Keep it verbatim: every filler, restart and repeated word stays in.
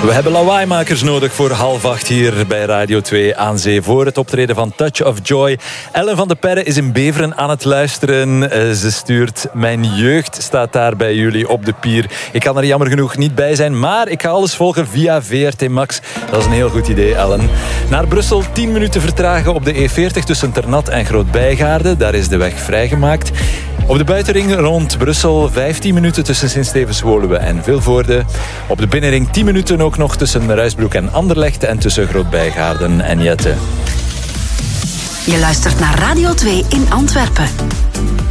We hebben lawaaimakers nodig voor half acht hier bij Radio twee aan Zee voor het optreden van Touch of Joy. Ellen van de Perre is in Beveren aan het luisteren. Uh, ze stuurt Mijn jeugd staat daar bij jullie op de pier. Ik kan er jammer genoeg niet bij zijn, maar ik ga alles volgen via V R T Max. Dat is een heel goed idee, Ellen. Naar Brussel, tien minuten vertragen op de E veertig tussen Ternat en Groot-Bijgaarde. Daar is de weg vrijgemaakt. Op de buitenring rond Brussel vijftien minuten tussen Sint-Stevens-Woluwe en Vilvoorde. Op de binnenring tien minuten ook nog tussen Ruisbroek en Anderlecht en tussen Groot-Bijgaarden en Jette. Je luistert naar Radio twee in Antwerpen.